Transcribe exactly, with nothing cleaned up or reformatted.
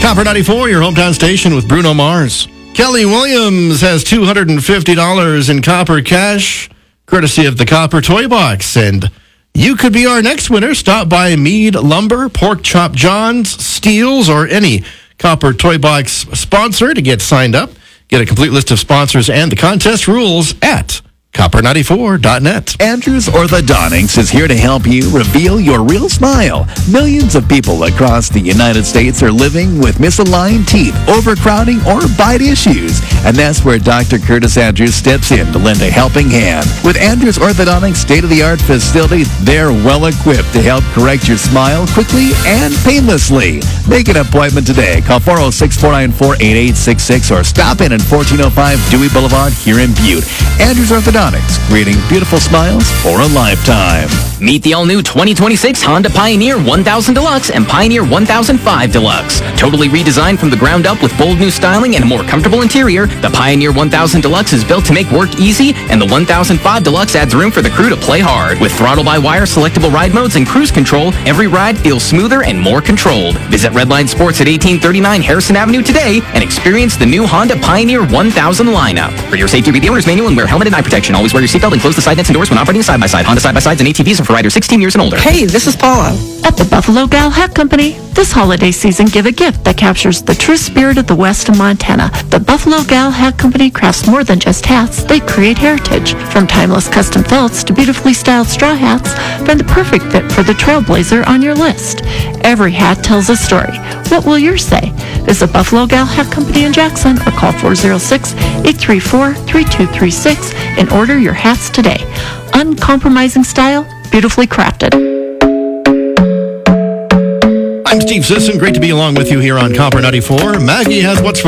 Copper ninety-four, your hometown station with Bruno Mars. Kelly Williams has two hundred fifty dollars in Copper cash, courtesy of the Copper Toy Box. And you could be our next winner. Stop by Mead Lumber, Pork Chop John's, Steels, or any Copper Toy Box sponsor to get signed up. Get a complete list of sponsors and the contest rules at copper ninety-four dot net. Andrews Orthodontics is here to help you reveal your real smile. Millions of people across the United States are living with misaligned teeth, overcrowding, or bite issues. And that's where Doctor Curtis Andrews steps in to lend a helping hand. With Andrews Orthodontics' state-of-the-art facility, they're well-equipped to help correct your smile quickly and painlessly. Make an appointment today. Call four oh six, four nine four, eight eight six six or stop in at fourteen oh five Dewey Boulevard here in Butte. Andrews Orthodontics, creating beautiful smiles for a lifetime. Meet the all-new twenty twenty-six Honda Pioneer one thousand Deluxe and Pioneer one thousand five Deluxe. Totally redesigned from the ground up with bold new styling and a more comfortable interior, the Pioneer one thousand Deluxe is built to make work easy, and the one thousand five Deluxe adds room for the crew to play hard. With throttle-by-wire selectable ride modes and cruise control, every ride feels smoother and more controlled. Visit Redline Sports at eighteen thirty-nine Harrison Avenue today and experience the new Honda Pioneer one thousand lineup. For your safety, read the owner's manual and wear helmet and eye protection. Always wear your seatbelt and close the side nets and doors when operating a side-by-side. Honda side-by-sides and A T Vs are for riders sixteen years and older. Hey, this is Paula. At the Buffalo Gal Hat Company, this holiday season, give a gift that captures the true spirit of the West of Montana. The Buffalo Gal Hat Company crafts more than just hats. They create heritage. From timeless custom felts to beautifully styled straw hats, find the perfect fit for the trailblazer on your list. Every hat tells a story. What will yours say? Visit Buffalo Gal Hat Company in Jackson or call four oh six, eight three four, three two three six and order your hats today. Uncompromising style, beautifully crafted. I'm Steve Sisson. Great to be along with you here on Copper ninety-four. Maggie has what's